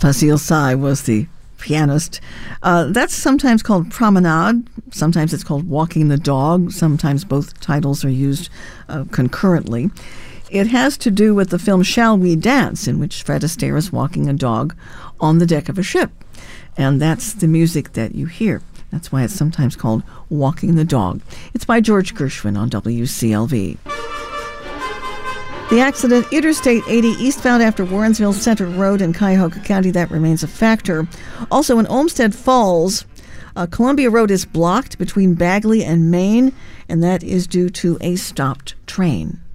Fazil Say was the pianist. That's sometimes called Promenade. Sometimes it's called Walking the Dog. Sometimes both titles are used concurrently. It has to do with the film Shall We Dance, in which Fred Astaire is walking a dog on the deck of a ship. And that's the music that you hear. That's why it's sometimes called Walking the Dog. It's by George Gershwin on WCLV. The accident, Interstate 80 eastbound after Warrensville Center Road in Cuyahoga County, that remains a factor. Also in Olmsted Falls, Columbia Road is blocked between Bagley and Maine, and that is due to a stopped train.